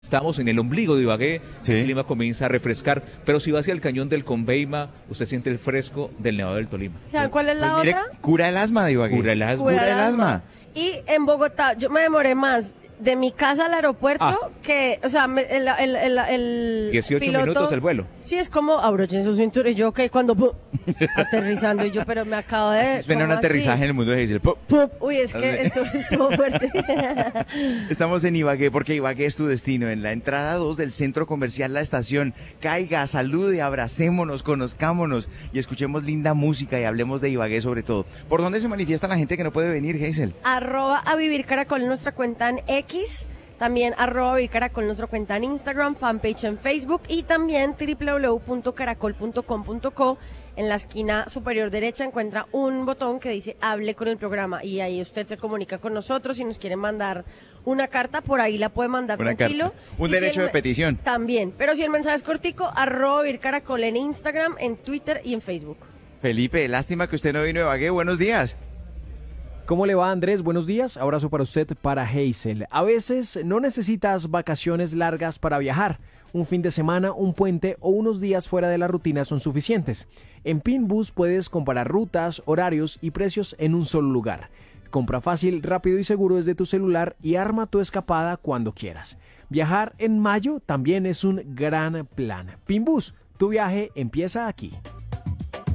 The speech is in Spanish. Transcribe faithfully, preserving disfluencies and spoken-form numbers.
Estamos en el ombligo de Ibagué, Sí. el clima comienza a refrescar, pero si va hacia el cañón del Conveima, usted siente el fresco del Nevado del Tolima. ¿Saben cuál es la Pues mire, otra? cura el asma de Ibagué. Cura el asma. Cura el asma. Y en Bogotá, yo me demoré más de mi casa al aeropuerto Ah. que, o sea, me- el, el, el, el dieciocho piloto- minutos el vuelo. Sí, es como abrochen su cintura y yo, ok, cuando pu- aterrizando y yo, pero me acabo de... Es pena un ¿cómo así? aterrizaje en el mundo de Hazel. Po- Pup. Uy, es que esto estuvo fuerte. Estamos en Ibagué porque Ibagué es tu destino. En la entrada dos del centro comercial La Estación. Caiga, salude, abracémonos, conozcámonos y escuchemos linda música y hablemos de Ibagué sobre todo. ¿Por dónde se manifiesta la gente que no puede venir, Hazel? Arroba a vivir caracol en nuestra cuenta en X. También arroba vivir caracol en nuestra cuenta en Instagram, fanpage en Facebook y también w w w punto caracol punto com punto co. En la esquina superior derecha encuentra un botón que dice hable con el programa y ahí usted se comunica con nosotros. Si nos quiere mandar una carta, por ahí la puede mandar Una tranquilo. carta. Un Y si derecho el de me- petición. También, pero si el mensaje es cortico, arroba vivir caracol en Instagram, en Twitter y en Facebook. Felipe, lástima que usted no vino a Ibagué. Buenos días. ¿Cómo le va, Andrés? Buenos días. Abrazo para usted, para Hazel. A veces no necesitas vacaciones largas para viajar. Un fin de semana, un puente o unos días fuera de la rutina son suficientes. En Pinbus puedes comparar rutas, horarios y precios en un solo lugar. Compra fácil, rápido y seguro desde tu celular y arma tu escapada cuando quieras. Viajar en mayo también es un gran plan. Pinbus, tu viaje empieza aquí.